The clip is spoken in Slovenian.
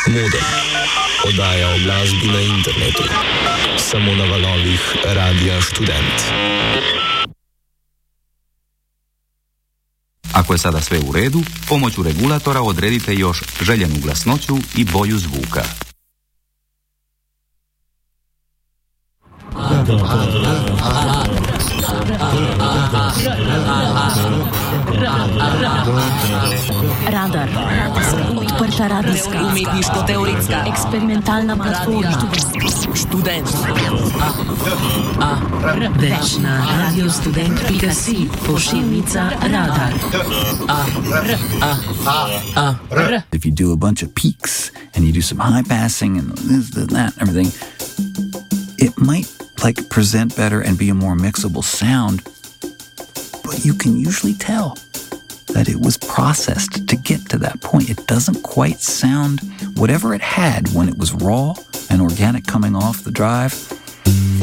Modem. Oddaja o glasbi na internetu. Samo na valovih Radia Študent. Ako je sada sve u redu, pomoću regulatora odredite još željenu glasnoću i boju zvuka. Radar. Odprta radijska, umetniško-teoretska, eksperimentalna platforma. Študent. Več na radiostudent.si, pošiljnica Radar. If you do a bunch of peaks and you do some high passing and this, that, and everything, it might present better and be a more mixable sound, but you can usually tell that it was processed to get to that point. It doesn't quite sound whatever it had when it was raw and organic coming off the drive.